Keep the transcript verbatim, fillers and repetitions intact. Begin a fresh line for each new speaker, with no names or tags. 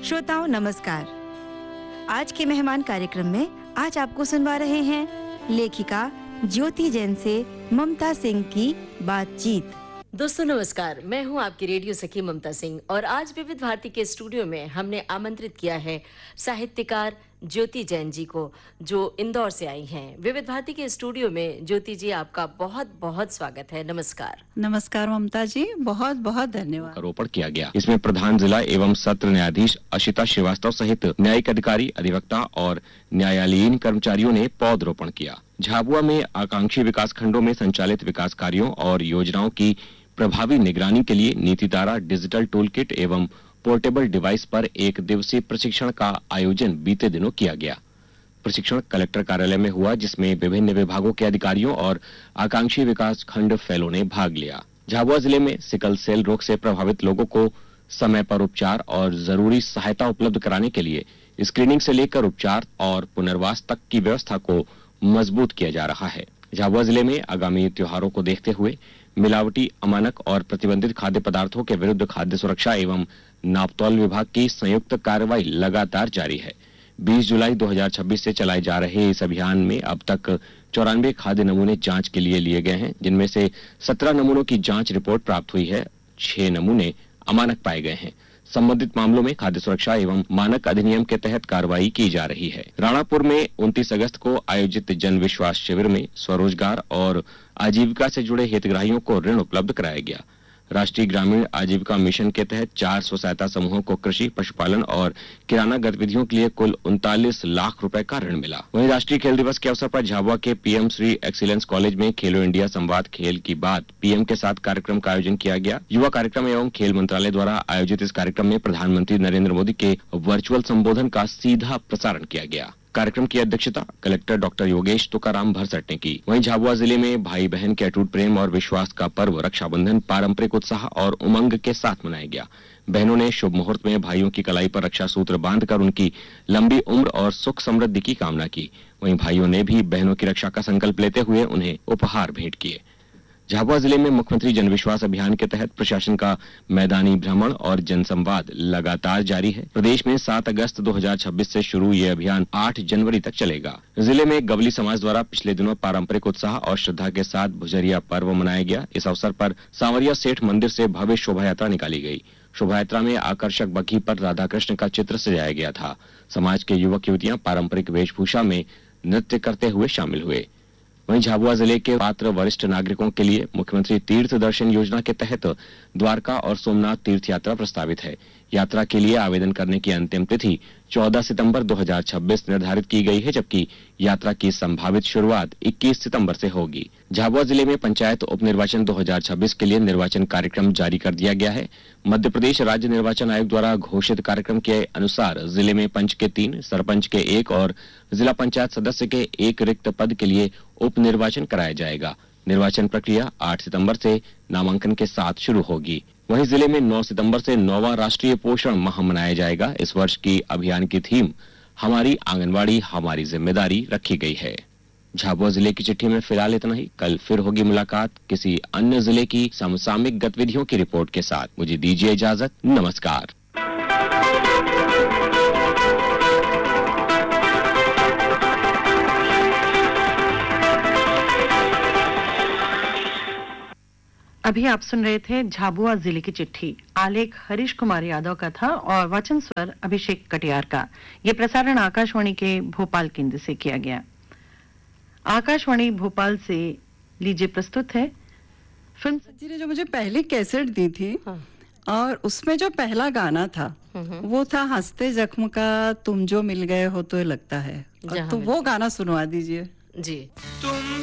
श्रोताओं नमस्कार। आज के मेहमान कार्यक्रम में आज आपको सुनवा रहे हैं लेखिका ज्योति जैन से ममता सिंह की बातचीत।
दोस्तों नमस्कार, मैं हूं आपकी रेडियो सखी ममता सिंह और आज विविध भारती के स्टूडियो में हमने आमंत्रित किया है साहित्यकार ज्योति जैन जी को, जो इंदौर से आई हैं। विविध भारती के स्टूडियो में ज्योति जी, आपका बहुत बहुत स्वागत है। नमस्कार।
नमस्कार ममता जी, बहुत बहुत धन्यवाद।
आरोपण किया गया। इसमें प्रधान जिला एवं सत्र न्यायाधीश अशिता श्रीवास्तव सहित न्यायिक अधिकारी, अधिवक्ता और न्यायालयीन कर्मचारियों ने पौधरोपण किया। झाबुआ में आकांक्षी विकास खंडों में संचालित विकास कार्यों और योजनाओं की प्रभावी निगरानी के लिए नीति तारा डिजिटल टूल किट एवं पोर्टेबल डिवाइस पर एक दिवसीय प्रशिक्षण का आयोजन बीते दिनों किया गया। प्रशिक्षण कलेक्टर कार्यालय में हुआ, जिसमें विभिन्न विभागों के अधिकारियों और आकांक्षी विकास खंड फेलो ने भाग लिया। झाबुआ जिले में सिकल सेल रोग से प्रभावित लोगों को समय पर उपचार और जरूरी सहायता उपलब्ध कराने के लिए स्क्रीनिंग से लेकर उपचार और पुनर्वास तक की व्यवस्था को मजबूत किया जा रहा है। झाबुआ जिले में आगामी त्योहारों को देखते हुए मिलावटी, अमानक और प्रतिबंधित खाद्य पदार्थों के विरुद्ध खाद्य सुरक्षा एवं नापतौल विभाग की संयुक्त कार्रवाई लगातार जारी है। बीस जुलाई दो हज़ार छब्बीस से चलाए जा रहे इस अभियान में अब तक चौरानवे खाद्य नमूने जांच के लिए लिए गए हैं, जिनमें से सत्रह नमूनों की जांच रिपोर्ट प्राप्त हुई है। छह नमूने अमानक पाए गए हैं। संबंधित मामलों में खाद्य सुरक्षा एवं मानक अधिनियम के तहत कार्रवाई की जा रही है। राणापुर में उनतीस अगस्त को आयोजित जन विश्वास शिविर में स्वरोजगार और आजीविका से जुड़े हितग्राहियों को ऋण उपलब्ध कराया गया। राष्ट्रीय ग्रामीण आजीविका मिशन के तहत चार स्व सहायता समूहों को कृषि, पशुपालन और किराना गतिविधियों के लिए कुल उनतालीस लाख रुपए का ऋण मिला। वहीं राष्ट्रीय खेल दिवस के अवसर पर झाबुआ के पीएम श्री एक्सीलेंस कॉलेज में खेलो इंडिया संवाद खेल की बात पीएम के साथ कार्यक्रम का आयोजन किया गया। युवा कार्यक्रम एवं खेल मंत्रालय द्वारा आयोजित इस कार्यक्रम में प्रधानमंत्री नरेंद्र मोदी के वर्चुअल संबोधन का सीधा प्रसारण किया गया। कार्यक्रम की अध्यक्षता कलेक्टर डॉक्टर योगेश तुकाराम भरसट ने की। वहीं झाबुआ जिले में भाई बहन के अटूट प्रेम और विश्वास का पर्व रक्षाबंधन पारंपरिक उत्साह और उमंग के साथ मनाया गया। बहनों ने शुभ मुहूर्त में भाइयों की कलाई पर रक्षा सूत्र बांधकर उनकी लंबी उम्र और सुख समृद्धि की कामना की। वहीं भाइयों ने भी बहनों की रक्षा का संकल्प लेते हुए उन्हें उपहार भेंट किए। झाबुआ जिले में मुख्यमंत्री जनविश्वास अभियान के तहत प्रशासन का मैदानी भ्रमण और जनसंवाद लगातार जारी है। प्रदेश में सात अगस्त दो हज़ार छब्बीस से शुरू ये अभियान आठ जनवरी तक चलेगा। जिले में गवली समाज द्वारा पिछले दिनों पारंपरिक उत्साह और श्रद्धा के साथ भुजरिया पर्व मनाया गया। इस अवसर पर सांवरिया सेठ मंदिर से भव्य शोभा यात्रा निकाली गई। शोभा यात्रा में आकर्षक बग्घी पर राधा कृष्ण का चित्र सजाया गया था। समाज के युवक युवतियां पारंपरिक वेशभूषा में नृत्य करते हुए शामिल हुए। वहीं झाबुआ जिले के पात्र वरिष्ठ नागरिकों के लिए मुख्यमंत्री तीर्थ दर्शन योजना के तहत द्वारका और सोमनाथ तीर्थ यात्रा प्रस्तावित है। यात्रा के लिए आवेदन करने की अंतिम तिथि चौदह सितंबर दो हज़ार छब्बीस निर्धारित की गई है, जबकि यात्रा की संभावित शुरुआत इक्कीस सितंबर से होगी। झाबुआ जिले में पंचायत उप निर्वाचन दो हज़ार छब्बीस के लिए निर्वाचन कार्यक्रम जारी कर दिया गया है। मध्य प्रदेश राज्य निर्वाचन आयोग द्वारा घोषित कार्यक्रम के अनुसार जिले में पंच के तीन, सरपंच के एक और जिला पंचायत सदस्य के एक रिक्त पद के लिए उप निर्वाचन कराया जाएगा। निर्वाचन प्रक्रिया आठ सितंबर से नामांकन के साथ शुरू होगी। वहीं जिले में नौ सितंबर से नौवां राष्ट्रीय पोषण माह मनाया जाएगा। इस वर्ष की अभियान की थीम हमारी आंगनवाड़ी हमारी जिम्मेदारी रखी गई है। झाबुआ जिले की चिट्ठी में फिलहाल इतना ही। कल फिर होगी मुलाकात किसी अन्य जिले की समसामयिक गतिविधियों की रिपोर्ट के साथ। मुझे दीजिए इजाजत। नमस्कार।
अभी आप सुन रहे थे झाबुआ जिले की चिट्ठी। आलेख हरीश कुमार यादव का था और वचन स्वर अभिषेक कटियार का। ये प्रसारण आकाशवाणी के भोपाल केंद्र से किया गया। आकाशवाणी भोपाल से लीजिए प्रस्तुत है फिल्म।
जी ने जो मुझे पहली कैसेट दी थी, हाँ। और उसमें जो पहला गाना था वो था हंसते जख्म का तुम जो मिल गए हो तो लगता है, तो वो गाना सुनवा दीजिए
जी।
तुम